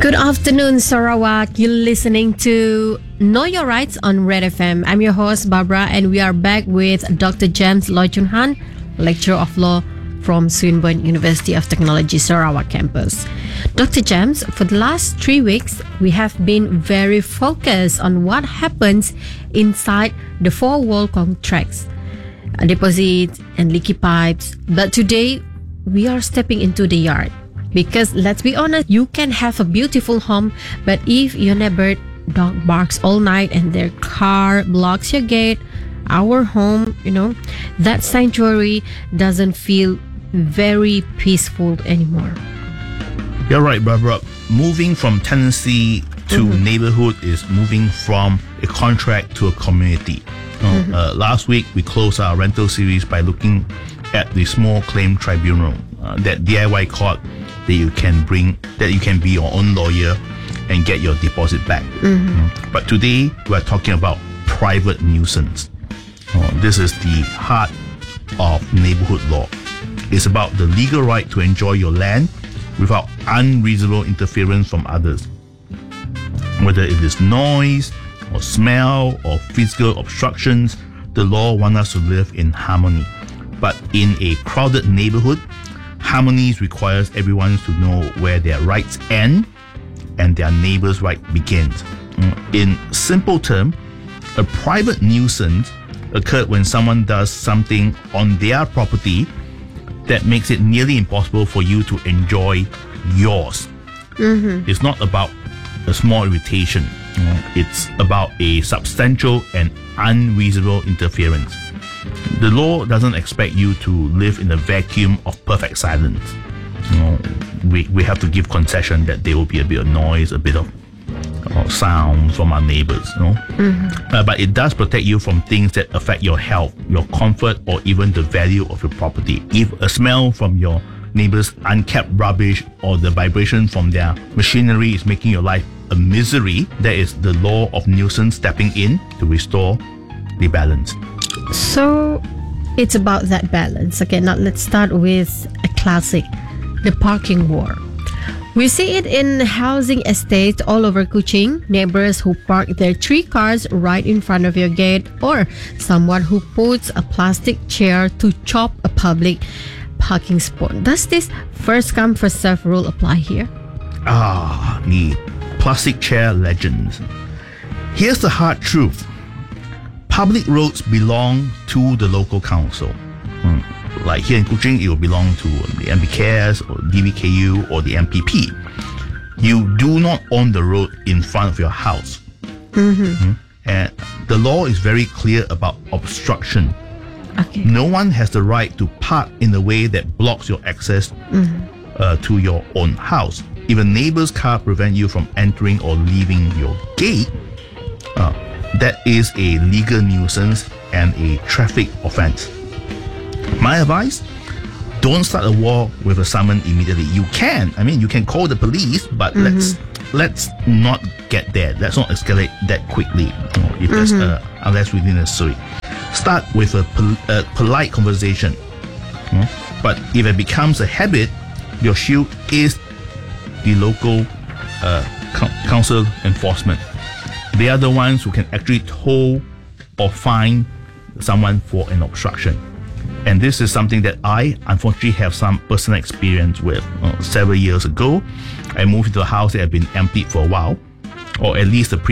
Good afternoon, Sarawak. You're listening to Know Your Rights on Red FM. I'm your host, Barbara, and we are back with Dr. James Loy Chun Han, Lecturer of Law from Swinburne University of Technology, Sarawak campus. Dr. James, for the last 3 weeks, we have been very focused on what happens inside the four-wall contracts, deposits and leaky pipes. But today, we are stepping into the yard. Because let's be honest, you can have a beautiful home, but if your neighbor dog barks all night and their car blocks your gate, our home, that sanctuary doesn't feel very peaceful anymore. You're right, Barbara. Moving from tenancy to neighborhood is moving from a contract to a community. Last week, we closed our rental series by looking at the small claim tribunal, that DIY court that you can be your own lawyer and get your deposit back. But today we're talking about private nuisance. This is the heart of neighborhood law. It's about the legal right to enjoy your land without unreasonable interference from others. Whether it is noise or smell or physical obstructions, the law wants us to live in harmony. But in a crowded neighborhood, harmony requires everyone to know where their rights end and their neighbor's right begins. In simple terms, a private nuisance occurred when someone does something on their property that makes it nearly impossible for you to enjoy yours. It's not about a small irritation. It's about a substantial and unreasonable interference. The law doesn't expect you to live in a vacuum of perfect silence. We have to give concession that there will be a bit of noise, a bit of sound from our neighbors. But it does protect you from things that affect your health, your comfort, or even the value of your property. If a smell from your neighbor's unkept rubbish or the vibration from their machinery is making your life a misery, that is the law of nuisance stepping in to restore the balance. So it's about that balance. Okay, now let's start with a classic, the parking war. We see it in housing estates all over Kuching, neighbors who park their 3 cars right in front of your gate, or someone who puts a plastic chair to chop a public parking spot. Does this first come first serve rule apply here? The plastic chair legends. Here's the hard truth. Public roads belong to the local council. Like here in Kuching, it will belong to the MPKS or DBKU or the MPP. You do not own the road in front of your house. And the law is very clear about obstruction. Okay. No one has the right to park in a way that blocks your access to your own house. If a neighbor's car prevents you from entering or leaving your gate, that is a legal nuisance and a traffic offense. My advice, don't start a war with a summon immediately. You can call the police, but let's not get there. Let's not escalate that quickly, if that's unless really necessary. Start with a polite conversation. But if it becomes a habit, your shield is the local council enforcement. They are the ones who can actually toll or fine someone for an obstruction. And this is something that I unfortunately have some personal experience with. Several years ago, I moved into a house that had been emptied for a while, or at least the